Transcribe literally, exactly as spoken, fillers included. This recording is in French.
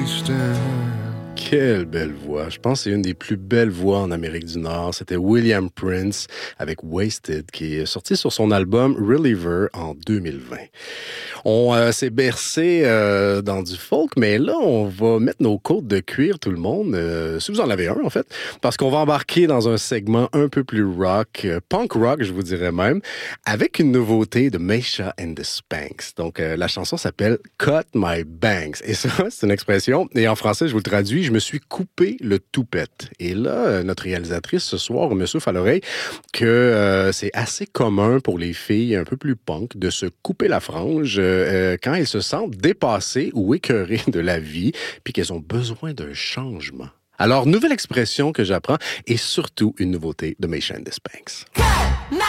wasted. Quelle belle voix. Je pense que c'est une des plus belles voix en Amérique du Nord. C'était William Prince avec Wasted qui est sorti sur son album Reliever en deux mille vingt. On euh, s'est bercé euh, dans du folk, mais là, on va mettre nos côtes de cuir, tout le monde, euh, si vous en avez un, en fait, parce qu'on va embarquer dans un segment un peu plus rock, euh, punk rock, je vous dirais même, avec une nouveauté de Meisha and the Spanks. Donc, euh, la chanson s'appelle « Cut My Bangs ». Et ça, c'est une expression, et en français, je vous le traduis, je me suis coupé le toupette. Et là, notre réalisatrice, ce soir, me souffle à l'oreille que euh, c'est assez commun pour les filles un peu plus punk de se couper la frange euh, quand elles se sentent dépassées ou écœurées de la vie, puis qu'elles ont besoin d'un changement. Alors, nouvelle expression que j'apprends et surtout une nouveauté de Meisha and the Spanks. Cut